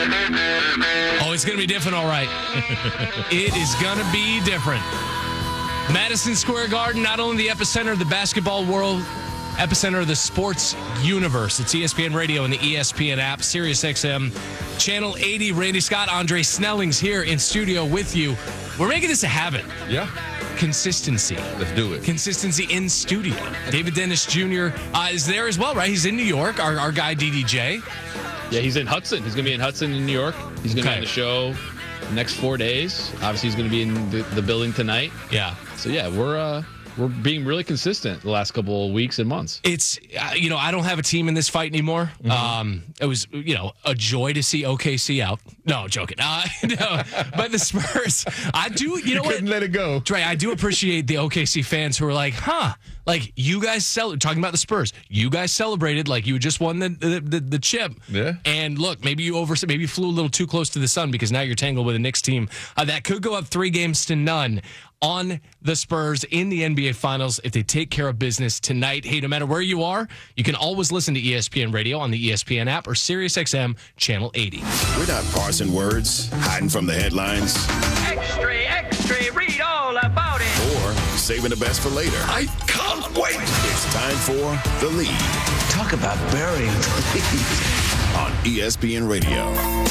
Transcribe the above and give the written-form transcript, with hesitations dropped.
Oh, it's going to be different, all right. It is going to be different. Madison Square Garden, not only the epicenter of the basketball world, epicenter of the sports universe. It's ESPN Radio and the ESPN app, Sirius XM, Channel 80. Randy Scott, Andre Snelling's here in studio with you. We're making this a habit. Yeah. Consistency. Let's do it. Consistency in studio. David Dennis Jr. Is there as well, right? He's in New York, our guy DDJ. Yeah, he's in Hudson. He's going to be in Hudson in New York. He's going to be on the show the next 4 days. Obviously, he's going to be in the building tonight. Yeah. So, yeah, we're being really consistent the last couple of weeks and months. It's, I don't have a team in this fight anymore. It was, a joy to see OKC out. No, joking. No, but the Spurs, I do, Couldn't let it go. Trey, I do appreciate the OKC fans who are like, like you guys talking about the Spurs. You guys celebrated like you just won the chip. Yeah. And look, maybe you flew a little too close to the sun because now you're tangled with a Knicks team that could go up 3-0 on the Spurs in the NBA Finals if they take care of business tonight. Hey, no matter where you are, you can always listen to ESPN Radio on the ESPN app or SiriusXM Channel 80. We're not parsing words, hiding from the headlines, Extra, read all about it. or saving the best for later. I can't wait. It's time for The Lead Talk about burying the lead. on ESPN Radio.